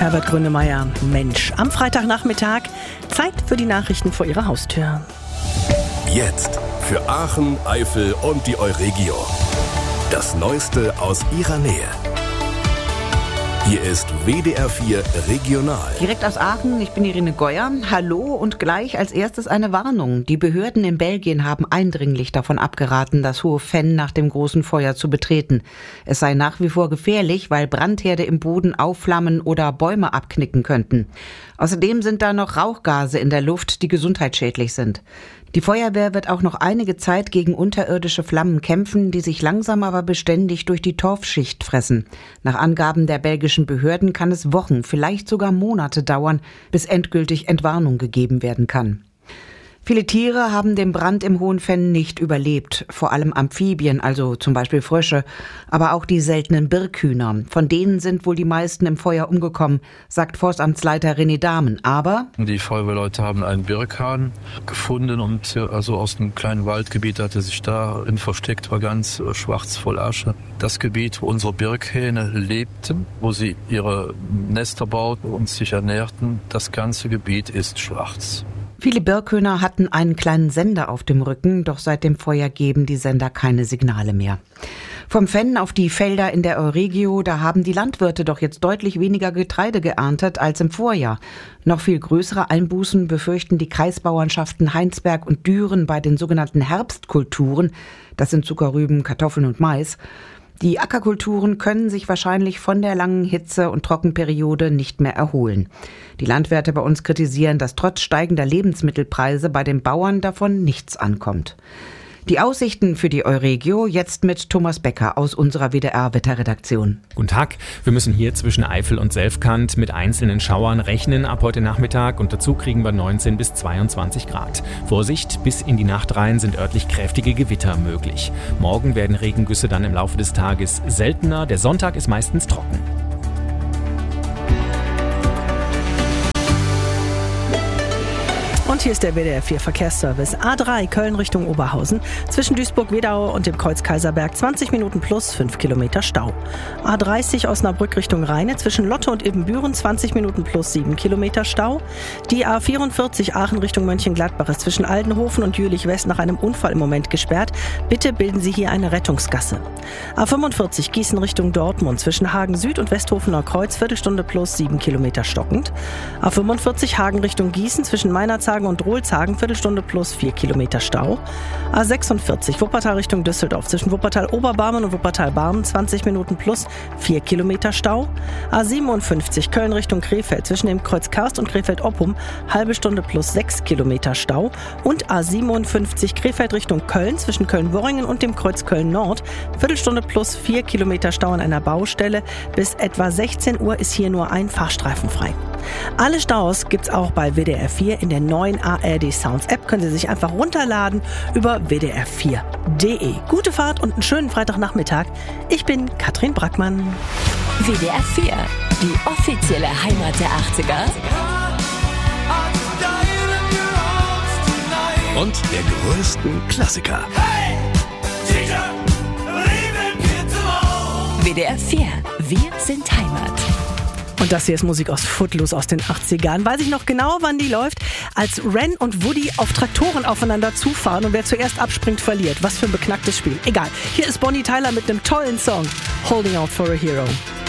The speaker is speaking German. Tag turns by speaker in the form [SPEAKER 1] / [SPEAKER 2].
[SPEAKER 1] Herbert Grönemeyer, Mensch. Am Freitagnachmittag Zeit für die Nachrichten vor Ihrer Haustür.
[SPEAKER 2] Jetzt für Aachen, Eifel und die Euregio. Das Neueste aus Ihrer Nähe. Hier ist WDR 4 Regional.
[SPEAKER 3] Direkt aus Aachen, ich bin Irene Geuer. Hallo und gleich als erstes eine Warnung. Die Behörden in Belgien haben eindringlich davon abgeraten, das Hohe Venn nach dem großen Feuer zu betreten. Es sei nach wie vor gefährlich, weil Brandherde im Boden aufflammen oder Bäume abknicken könnten. Außerdem sind da noch Rauchgase in der Luft, die gesundheitsschädlich sind. Die Feuerwehr wird auch noch einige Zeit gegen unterirdische Flammen kämpfen, die sich langsam aber beständig durch die Torfschicht fressen. Nach Angaben der belgischen Behörden kann es Wochen, vielleicht sogar Monate dauern, bis endgültig Entwarnung gegeben werden kann. Viele Tiere haben den Brand im Hohen Venn nicht überlebt, vor allem Amphibien, also zum Beispiel Frösche, aber auch die seltenen Birkhühner. Von denen sind wohl die meisten im Feuer umgekommen, sagt Forstamtsleiter René Dahmen. Aber
[SPEAKER 4] die Feuerwehrleute haben einen Birkhahn gefunden und also aus einem kleinen Waldgebiet hatte sich darin versteckt, war ganz schwarz voll Asche. Das Gebiet, wo unsere Birkhähne lebten, wo sie ihre Nester bauten und sich ernährten, das ganze Gebiet ist schwarz.
[SPEAKER 3] Viele Birkhühner hatten einen kleinen Sender auf dem Rücken, doch seit dem Feuer geben die Sender keine Signale mehr. Vom Venn auf die Felder in der Euregio, da haben die Landwirte doch jetzt deutlich weniger Getreide geerntet als im Vorjahr. Noch viel größere Einbußen befürchten die Kreisbauernschaften Heinsberg und Düren bei den sogenannten Herbstkulturen. Das sind Zuckerrüben, Kartoffeln und Mais. Die Ackerkulturen können sich wahrscheinlich von der langen Hitze- und Trockenperiode nicht mehr erholen. Die Landwirte bei uns kritisieren, dass trotz steigender Lebensmittelpreise bei den Bauern davon nichts ankommt. Die Aussichten für die Euregio jetzt mit Thomas Becker aus unserer WDR-Wetterredaktion.
[SPEAKER 5] Guten Tag. Wir müssen hier zwischen Eifel und Selfkant mit einzelnen Schauern rechnen ab heute Nachmittag und dazu kriegen wir 19 bis 22 Grad. Vorsicht, bis in die Nacht rein sind örtlich kräftige Gewitter möglich. Morgen werden Regengüsse dann im Laufe des Tages seltener. Der Sonntag ist meistens trocken.
[SPEAKER 1] Und hier ist der WDR 4 Verkehrsservice. A3 Köln Richtung Oberhausen. Zwischen Duisburg-Wedau und dem Kreuz Kaiserberg 20 Minuten plus 5 Kilometer Stau. A30 Osnabrück Richtung Rheine. Zwischen Lotte und Ibbenbüren 20 Minuten plus 7 Kilometer Stau. Die A44 Aachen Richtung Mönchengladbach ist zwischen Aldenhofen und Jülich-West nach einem Unfall im Moment gesperrt. Bitte bilden Sie hier eine Rettungsgasse. A45 Gießen Richtung Dortmund. Zwischen Hagen Süd und Westhofener Kreuz Viertelstunde plus 7 Kilometer stockend. A45 Hagen Richtung Gießen zwischen Meinerzhagen und Rohlshagen, Viertelstunde plus 4 Kilometer Stau. A46 Wuppertal Richtung Düsseldorf, zwischen Wuppertal-Oberbarmen und Wuppertal-Barmen 20 Minuten plus 4 Kilometer Stau. A57 Köln Richtung Krefeld, zwischen dem Kreuz Karst und Krefeld-Oppum, halbe Stunde plus 6 Kilometer Stau. Und A57 Krefeld Richtung Köln, zwischen Köln-Worringen und dem Kreuz Köln-Nord, Viertelstunde plus 4 Kilometer Stau an einer Baustelle. Bis etwa 16 Uhr ist hier nur ein Fahrstreifen frei. Alle Staus gibt's auch bei WDR 4 in der neuen ARD Sounds App. Können Sie sich einfach runterladen über wdr4.de. Gute Fahrt und einen schönen Freitagnachmittag. Ich bin Katrin Brackmann.
[SPEAKER 6] WDR 4, die offizielle Heimat der 80er.
[SPEAKER 2] Und der größten Klassiker.
[SPEAKER 6] WDR 4, wir sind Heimat.
[SPEAKER 1] Und das hier ist Musik aus Footloose aus den 80ern. Weiß ich noch genau, wann die läuft? Als Ren und Woody auf Traktoren aufeinander zufahren und wer zuerst abspringt, verliert. Was für ein beknacktes Spiel. Egal. Hier ist Bonnie Tyler mit einem tollen Song. Holding Out for a Hero.